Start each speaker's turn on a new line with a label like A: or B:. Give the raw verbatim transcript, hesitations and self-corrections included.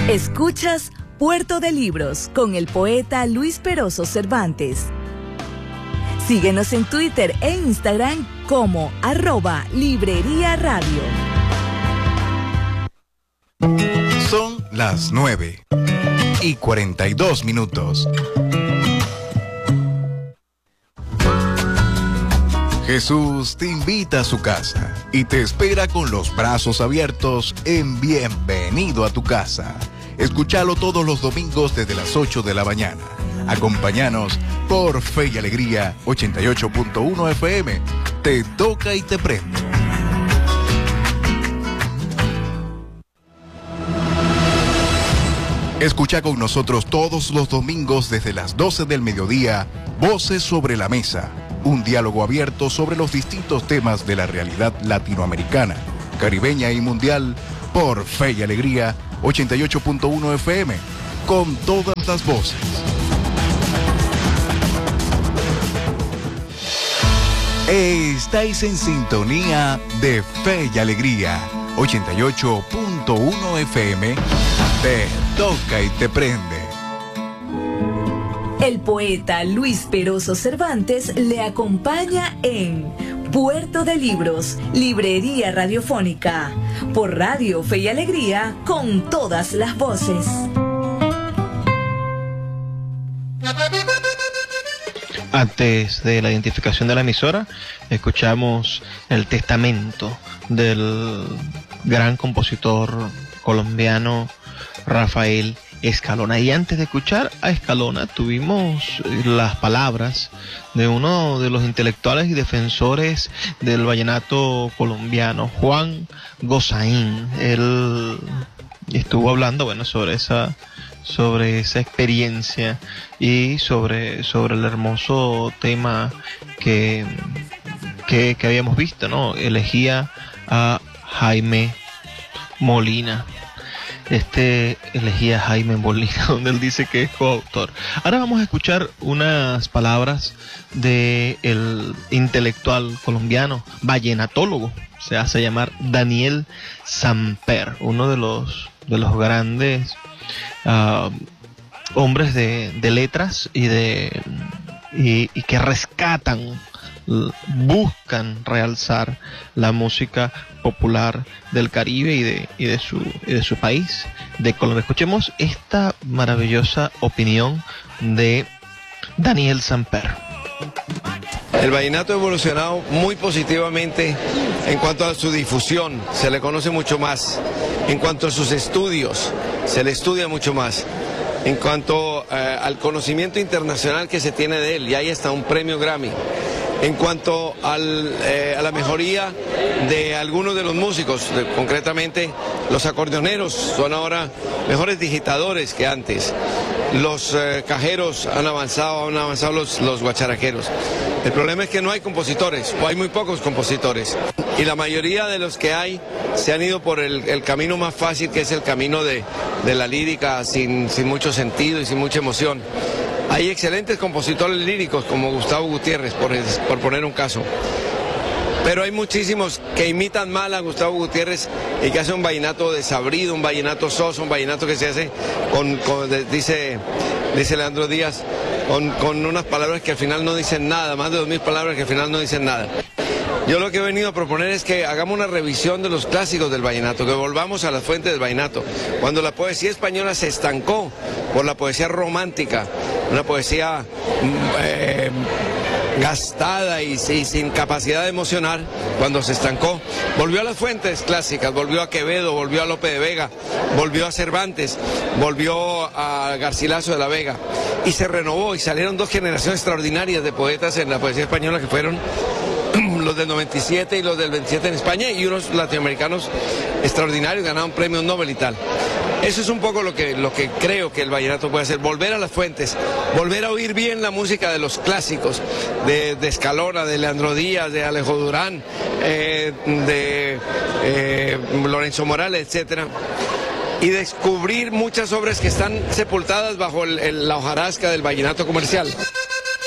A: Escuchas Puerto de Libros con el poeta Luis Peroso Cervantes. Síguenos en Twitter e Instagram como arroba Librería Radio.
B: Son las nueve y cuarenta y dos minutos. Jesús te invita a su casa y te espera con los brazos abiertos en Bienvenido a tu Casa. Escúchalo todos los domingos desde las ocho de la mañana. Acompáñanos por Fe y Alegría ochenta y ocho punto uno F M. Te toca y te prende. Escucha con nosotros todos los domingos desde las doce del mediodía, Voces sobre la Mesa. Un diálogo abierto sobre los distintos temas de la realidad latinoamericana, caribeña y mundial por Fe y Alegría ochenta y ocho punto uno F M, con todas las voces. Estáis en sintonía de Fe y Alegría ochenta y ocho punto uno F M. Te toca y te prende.
A: El poeta Luis Peroso Cervantes le acompaña en Puerto de Libros, Librería Radiofónica, por Radio Fe y Alegría, con todas las voces.
C: Antes de la identificación de la emisora, escuchamos el testamento del gran compositor colombiano Rafael Escalona. Y antes de escuchar a Escalona, tuvimos las palabras de uno de los intelectuales y defensores del vallenato colombiano, Juan Gozaín. Él estuvo hablando, bueno, sobre esa sobre esa experiencia y sobre, sobre el hermoso tema que, que, que habíamos visto, ¿no? Elegía a Jaime Molina. Este elegía a Jaime Molina, donde él dice que es coautor. Ahora vamos a escuchar unas palabras de el intelectual colombiano, vallenatólogo, se hace llamar Daniel Samper, uno de los de los grandes uh, hombres de, de letras y de y, y que rescatan, buscan realzar la música popular del Caribe y de, y de su y de su país, de Colombia. Escuchemos esta maravillosa opinión de Daniel Samper.
D: El vallenato ha evolucionado muy positivamente en cuanto a su difusión, se le conoce mucho más. En cuanto a sus estudios, se le estudia mucho más. En cuanto eh, al conocimiento internacional que se tiene de él, y hay hasta un premio Grammy. En cuanto al, eh, a la mejoría de algunos de los músicos, de, concretamente los acordeoneros son ahora mejores digitadores que antes. Los eh, cajeros han avanzado, han avanzado los, los guacharaqueros. El problema es que no hay compositores, o hay muy pocos compositores. Y la mayoría de los que hay se han ido por el, el camino más fácil, que es el camino de, de la lírica sin, sin mucho sentido y sin mucha emoción. Hay excelentes compositores líricos como Gustavo Gutiérrez, por, por poner un caso. Pero hay muchísimos que imitan mal a Gustavo Gutiérrez y que hacen un vallenato desabrido, un vallenato soso, un vallenato que se hace con, con dice, dice Leandro Díaz, con, con unas palabras que al final no dicen nada, más de dos mil palabras que al final no dicen nada. Yo lo que he venido a proponer es que hagamos una revisión de los clásicos del vallenato, que volvamos a las fuentes del vallenato. Cuando la poesía española se estancó por la poesía romántica, una poesía eh, gastada y, y sin capacidad de emocionar, cuando se estancó, volvió a las fuentes clásicas, volvió a Quevedo, volvió a Lope de Vega, volvió a Cervantes, volvió a Garcilaso de la Vega, y se renovó y salieron dos generaciones extraordinarias de poetas en la poesía española, que fueron los del noventa y siete y los del veintisiete en España, y unos latinoamericanos extraordinarios, ganaron premios Nobel y tal. Eso es un poco lo que, lo que creo que el vallenato puede hacer, volver a las fuentes, volver a oír bien la música de los clásicos, de, de Escalona, de Leandro Díaz, de Alejo Durán, eh, de eh, Lorenzo Morales, etcétera, y descubrir muchas obras que están sepultadas bajo el, el, la hojarasca del vallenato comercial.